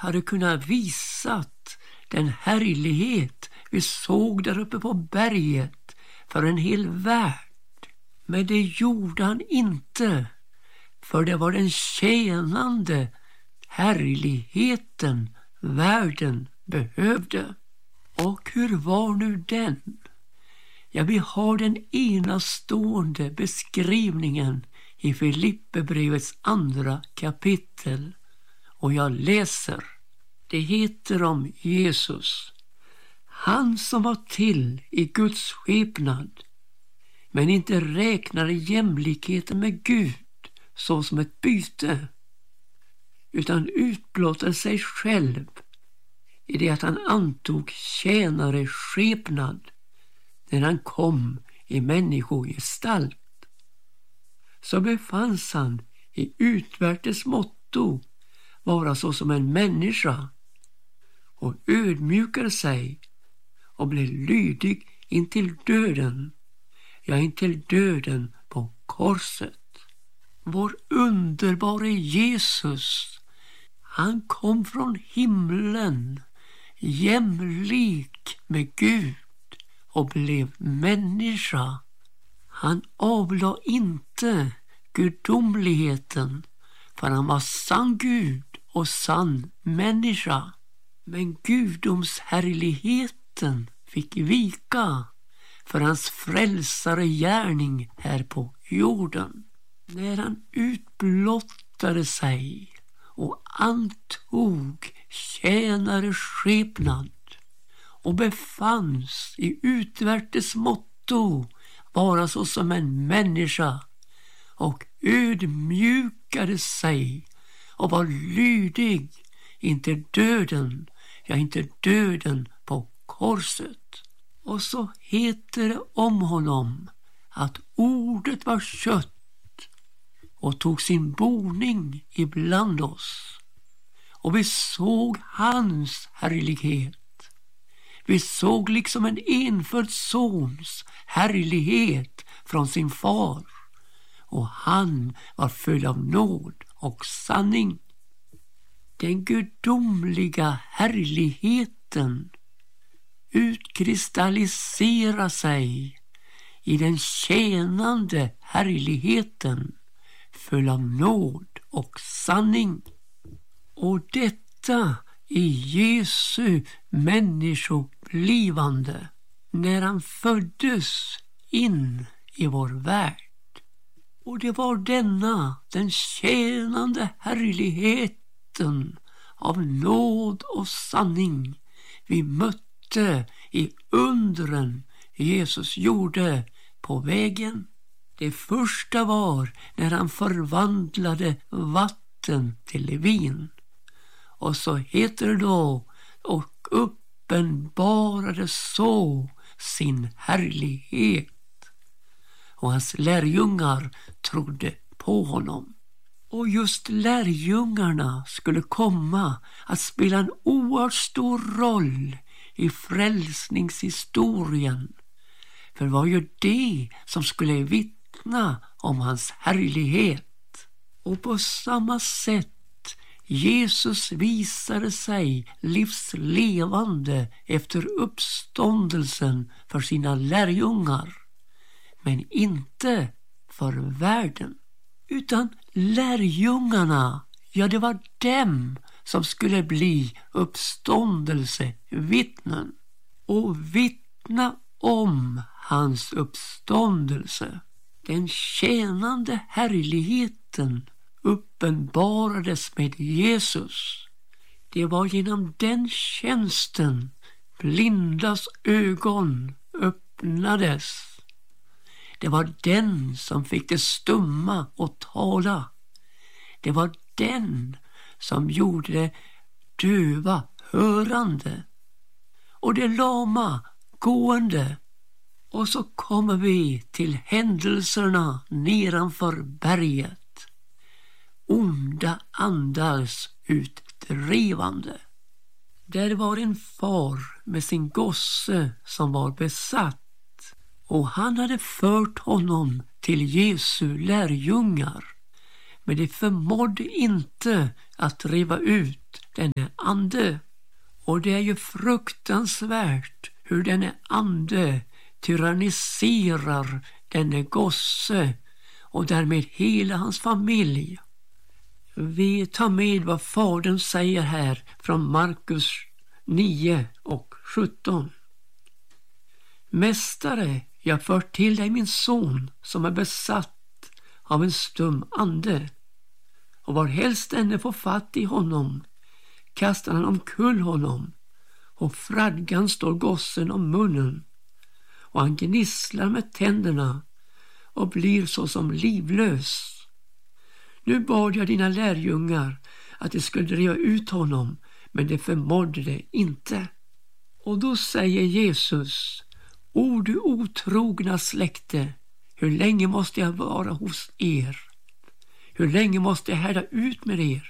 hade kunnat visat den härlighet vi såg där uppe på berget för en hel värld. Men det gjorde han inte, för det var den tjänande härligheten världen behövde. Och hur var nu den? Ja, vi har den enastående beskrivningen i Filipperbrevets 2 kapitel. Och jag läser. Det heter om Jesus. Han som var till i Guds skepnad, men inte räknade jämlikheten med Gud så som ett byte, utan utblottade sig själv i det att han antog tjänare skepnad när han kom i människogestalt. Så befanns han i utvärtes motto vara så som en människa och ödmjukade sig och blev lydig intill döden, ja intill döden på korset. Vår underbara Jesus, han kom från himlen jämlik med Gud och blev människa. Han avlade inte gudomligheten, för han var sann Gud och sann människa. Men gudomshärligheten fick vika för hans frälsare gärning här på jorden. När han utblottade sig och antog tjänare skepnad och befanns i utvärtes motto vara så som en människa och ödmjukade sig och var lydig intill döden, ja inte döden på korset. Och så heter det om honom att ordet var kött och tog sin boning ibland oss. Och vi såg hans härlighet. Vi såg liksom en enfödd sons härlighet från sin far. Och han var full av nåd och sanning. Den gudomliga härligheten utkristalliserar sig i den tjänande härligheten, full av nåd och sanning. Och detta i Jesu människoblivande när han föddes in i vår värld. Och det var denna, den tjänande härligheten av nåd och sanning vi mötte i undren Jesus gjorde på vägen. Det första var när han förvandlade vatten till vin. Och så heter det då, och uppenbarade så sin härlighet. Och hans lärjungar trodde på honom. Och just lärjungarna skulle komma att spela en oerhört stor roll i frälsningshistorien. För det var ju det som skulle vittna om hans härlighet. Och på samma sätt Jesus visade sig livslevande efter uppståndelsen för sina lärjungar. Men inte för världen. Utan lärjungarna, ja det var dem som skulle bli uppståndelsevittnen. Och vittna om hans uppståndelse. Den tjänande härligheten uppenbarades med Jesus. Det var genom den tjänsten blindas ögon öppnades. Det var den som fick det stumma att tala. Det var den som gjorde det döva hörande och det lama gående. Och så kommer vi till händelserna nedanför berget. Onda andars utdrivande. Där var en far med sin gosse som var besatt. Och han hade fört honom till Jesu lärjungar. Men det förmådde inte att driva ut denne ande. Och det är ju fruktansvärt hur denne ande tyranniserar denne gosse och därmed hela hans familj. Vi tar med vad fadern säger här från Markus 9 och 17. Mästare, jag för till dig min son som är besatt av en stum ande. Och var helst denne får fatt i honom kastar han omkull honom, och fradgan står gossen om munnen, och han gnisslar med tänderna och blir så som livlös. Nu bad jag dina lärjungar att de skulle driva ut honom, men det förmådde det inte. Och då säger Jesus: O du otrogna släkte, hur länge måste jag vara hos er? Hur länge måste jag härda ut med er?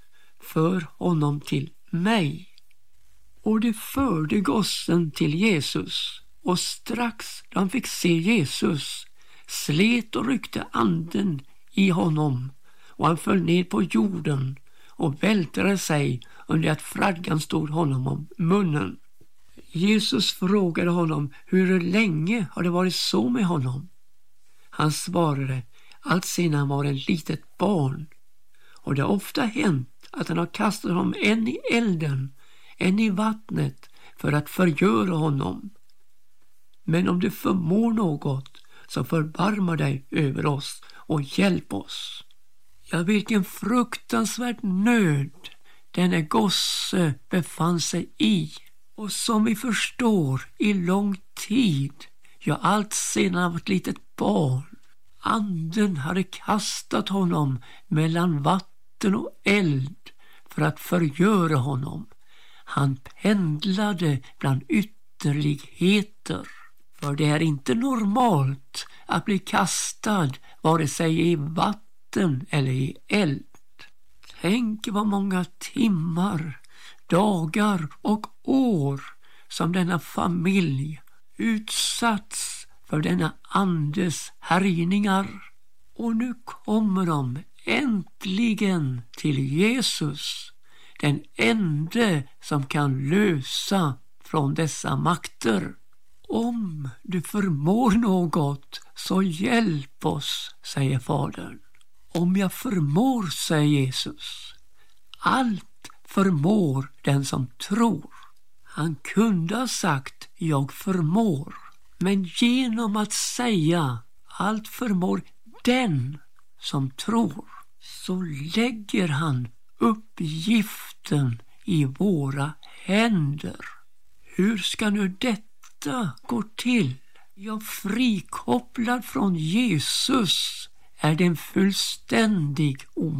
För honom till mig. Och det förde gossen till Jesus, och strax då han fick se Jesus slet och ryckte anden i honom, och han föll ner på jorden och vältrade sig under att fradgan stod honom om munnen. Jesus frågade honom: hur länge har det varit så med honom? Han svarade: allt sedan han var en litet barn. Och det har ofta hänt att han har kastat honom än i elden, än i vattnet, för att förgöra honom. Men om du förmår något, så förbarma dig över oss och hjälp oss. Ja, vilken fruktansvärd nöd denne gosse befann sig i. Och som vi förstår, i lång tid, ja allt sedan han var ett litet barn. Anden hade kastat honom mellan vatten och eld för att förgöra honom. Han pendlade bland ytterligheter. För det är inte normalt att bli kastad vare sig i vatten eller i eld. Tänk vad många timmar, dagar och år som denna familj utsatts för denna andes härjningar. Och nu kommer de äntligen till Jesus, den ende som kan lösa från dessa makter. Om du förmår något, så hjälp oss, säger fadern. Om jag förmår, säger Jesus. Allt förmår den som tror. Han kunde ha sagt: jag förmår. Men genom att säga allt förmår den som tror, så lägger han uppgiften i våra händer. Hur ska nu detta gå till? Ja, frikopplad från Jesus är det en fullständig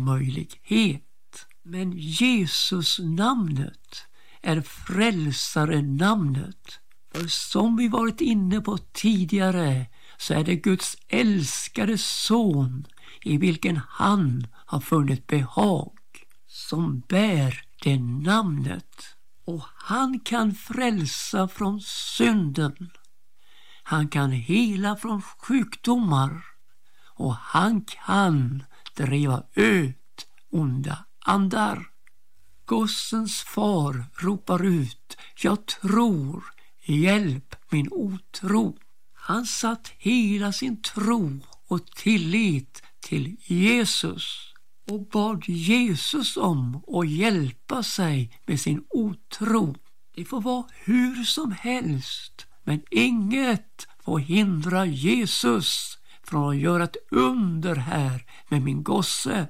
omöjlighet. Men Jesus namnet är frälsare namnet. För som vi varit inne på tidigare, så är det Guds älskade son i vilken han har funnit behag, som bär det namnet. Och han kan frälsa från synden. Han kan hela från sjukdomar. Och han kan driva ut onda andar. Gossens far ropar ut: jag tror, hjälp min otro. Han satt hela sin tro och tillit till Jesus och bad Jesus om att hjälpa sig med sin otro. Det får vara hur som helst, men inget får hindra Jesus från att göra ett under här med min gosse.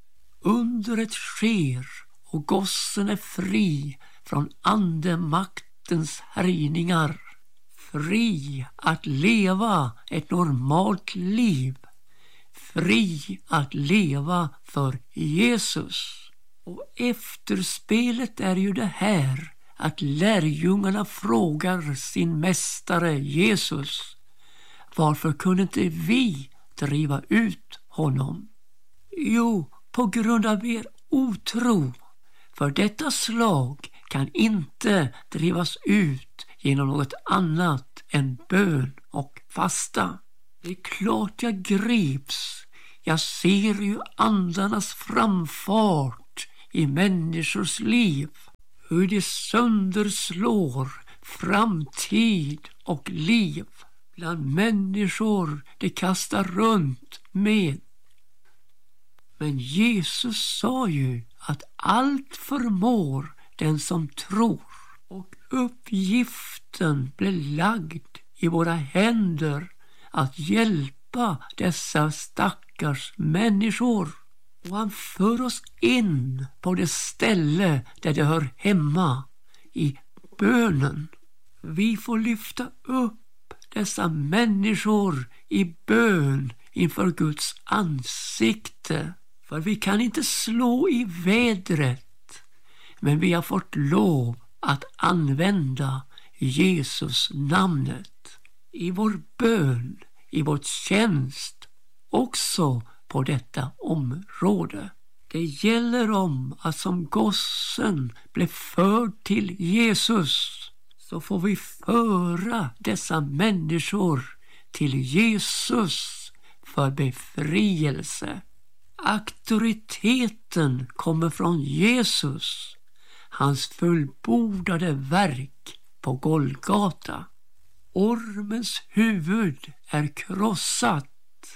Undret sker och gossen är fri från andemaktens härjningar. Fri att leva ett normalt liv. Fri att leva för Jesus. Och efterspelet är ju det här att lärjungarna frågar sin mästare Jesus: varför kunde inte vi driva ut honom? Jo, på grund av er otro. För detta slag kan inte drivas ut genom något annat än bön och fasta. Det är klart jag grips. Jag ser ju andarnas framfart i människors liv. Hur det sönderslår framtid och liv bland människor det kastar runt med. Men Jesus sa ju att allt förmår den som tror, och uppgiften blev lagd i våra händer att hjälpa dessa stackars människor. Och han för oss in på det ställe där det hör hemma, i bönen. Vi får lyfta upp dessa människor i bön inför Guds ansikte. För vi kan inte slå i vädret, men vi har fått lov att använda Jesus namnet i vår bön, i vår tjänst, också på detta område. Det gäller om att som gossen blev förd till Jesus, så får vi föra dessa människor till Jesus för befrielse. Auktoriteten kommer från Jesus, hans fullbordade verk på Golgata. Ormens huvud är krossat.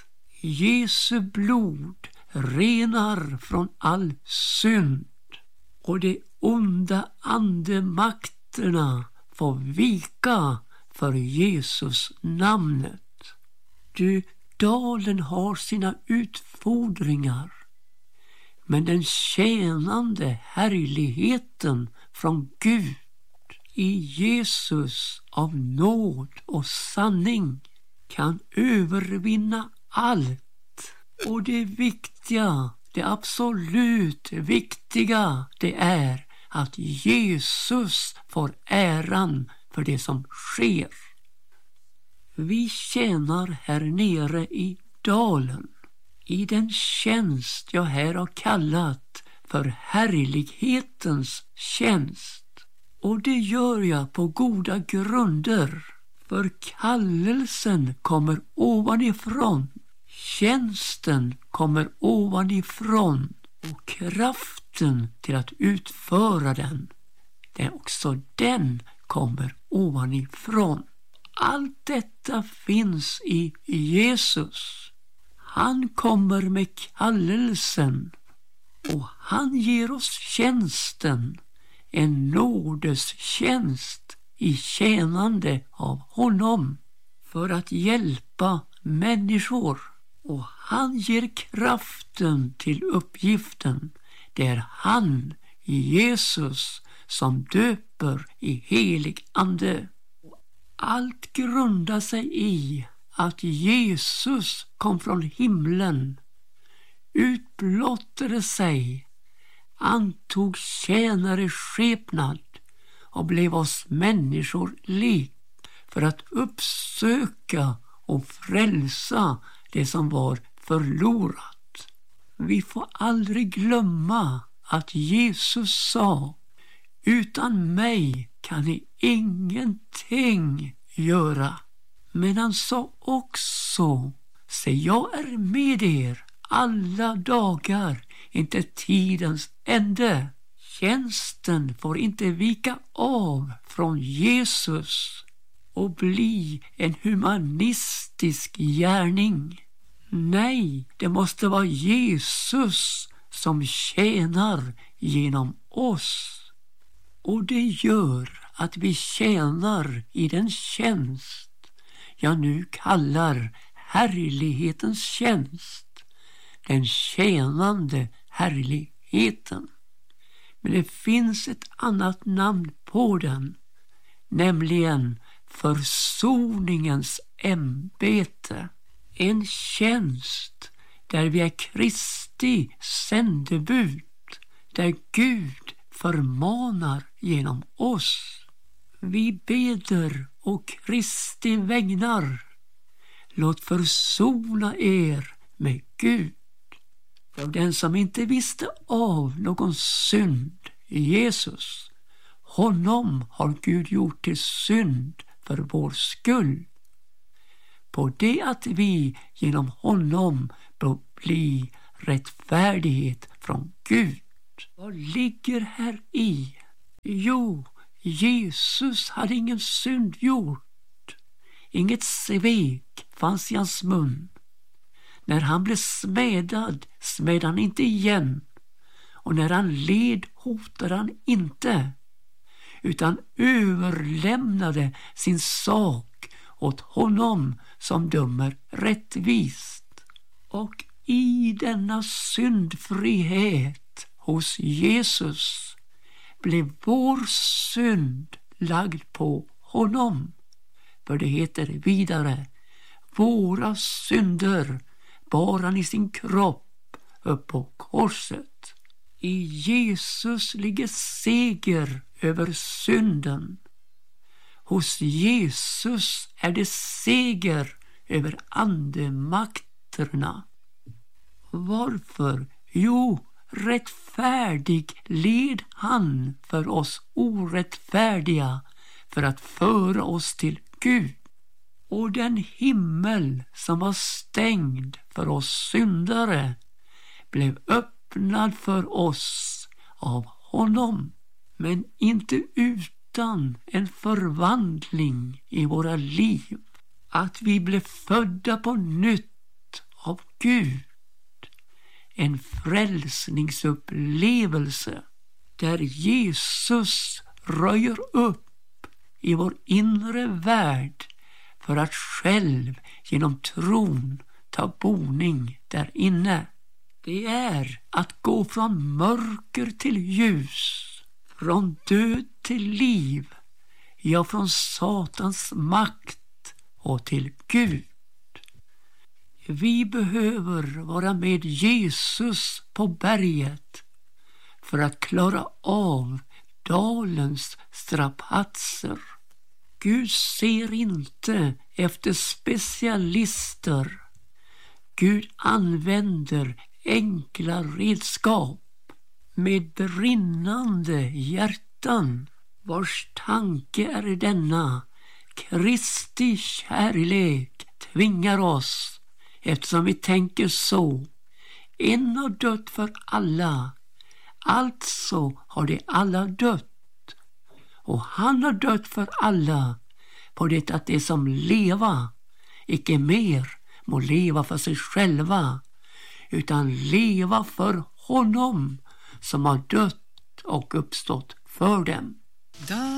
Jesu blod renar från all synd, och de onda andemakterna får vika för Jesus namnet. Du, dalen har sina utfordringar, men den tjänande härligheten från Gud i Jesus av nåd och sanning kan övervinna allt. Och det viktiga, det absolut viktiga, det är att Jesus får äran för det som sker. Vi tjänar här nere i dalen, i den tjänst jag här har kallat för härlighetens tjänst. Och det gör jag på goda grunder, för kallelsen kommer ovanifrån, tjänsten kommer ovanifrån, och kraften till att utföra den, den kommer ovanifrån. Allt detta finns i Jesus. Han kommer med kallelsen, och han ger oss tjänsten, en nådestjänst i tjänande av honom för att hjälpa människor. Och han ger kraften till uppgiften. Det är han, Jesus, som döper i helig ande. Allt grundar sig i att Jesus kom från himlen, utblottade sig, antog tjänare skepnad och blev oss människor lik, för att uppsöka och frälsa det som var förlorat. Vi får aldrig glömma att Jesus sa: utan mig kan ni ingenting göra. Men han sa också: se, jag är med er alla dagar, inte tidens ände. Tjänsten får inte vika av från Jesus och bli en humanistisk gärning. Nej, det måste vara Jesus som tjänar genom oss. Och det gör att vi tjänar i den tjänst jag nu kallar härlighetens tjänst, den tjänande härligheten. Men det finns ett annat namn på den, nämligen försoningens ämbete. En tjänst där vi är Kristi sändebud, där Gud förmanar genom oss. Vi beder och Kristi vägnar: låt försona er med Gud. För den som inte visste av någon synd i Jesus, honom har Gud gjort till synd för vår skull, på det att vi genom honom bör bli rättfärdighet från Gud. Vad ligger här i? Jo, Jesus hade ingen synd gjort. Inget svek fanns i hans mun. När han blev smädad han inte igen. Och när han led hotade han inte, utan överlämnade sin sak åt honom som dömer rättvist. Och i denna syndfrihet hos Jesus blev vår synd lagd på honom. För det heter vidare: våra synder bar han i sin kropp upp på korset. I Jesus ligger seger över synden. Hos Jesus är det seger över andemakterna. Varför? Jo, rättfärdig led han för oss orättfärdiga för att föra oss till Gud. Och den himmel som var stängd för oss syndare blev öppnad för oss av honom, men inte utan en förvandling i våra liv. Att vi blev födda på nytt av Gud. En frälsningsupplevelse där Jesus röjer upp i vår inre värld för att själv genom tron ta boning där inne. Det är att gå från mörker till ljus, från död till liv, ja, från Satans makt och till Gud. Vi behöver vara med Jesus på berget för att klara av dalens strapatser. Gud ser inte efter specialister. Gud använder enkla redskap med brinnande hjärtan, vars tanke är denna: Kristi kärlek tvingar oss, eftersom vi tänker så. En har dött för alla, alltså har de alla dött. Och han har dött för alla, på det att de som leva icke mer må leva för sig själva, utan leva för honom som har dött och uppstått för dem.